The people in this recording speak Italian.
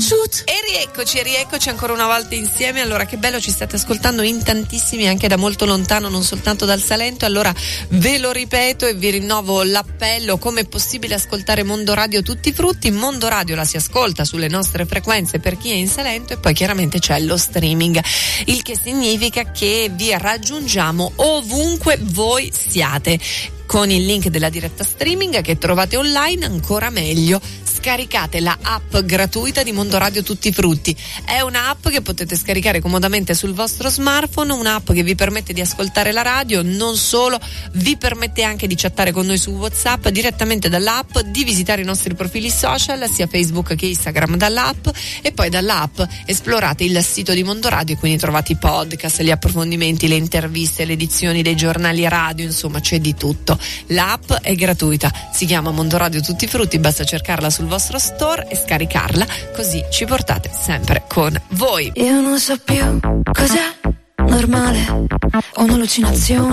E rieccoci ancora una volta insieme. Allora, che bello, ci state ascoltando in tantissimi anche da molto lontano, non soltanto dal Salento. Allora ve lo ripeto e vi rinnovo l'appello: come è possibile ascoltare Mondo Radio Tutti i Frutti? Mondo Radio la si ascolta sulle nostre frequenze per chi è in Salento, e poi chiaramente c'è lo streaming, il che significa che vi raggiungiamo ovunque voi siate. Con il link della diretta streaming che trovate online, ancora meglio, scaricate la app gratuita di Mondo Radio Tutti i Frutti. È una app che potete scaricare comodamente sul vostro smartphone, un'app che vi permette di ascoltare la radio, non solo, vi permette anche di chattare con noi su WhatsApp direttamente dall'app, di visitare i nostri profili social, sia Facebook che Instagram dall'app, e poi dall'app esplorate il sito di Mondo Radio e quindi trovate i podcast, gli approfondimenti, le interviste, le edizioni dei giornali radio, insomma c'è di tutto. L'app è gratuita, si chiama Mondo Radio Tutti i Frutti, basta cercarla sul vostro store e scaricarla, così ci portate sempre con voi. Io non so più cos'è normale o un'allucinazione.